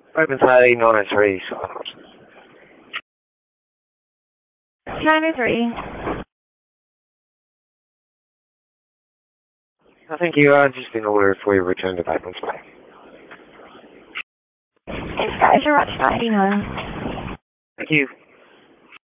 Open Saturday, 903. So. 903. I think you just in order for you return to Backlands Bay. It's Roger 89. Thank you.